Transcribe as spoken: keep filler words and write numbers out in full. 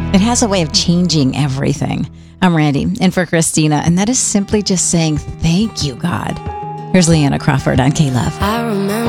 It has a way of changing everything. I'm Randy, and for Christina, and that is simply just saying, thank you, God. Here's Leanna Crawford on K-Love. I remember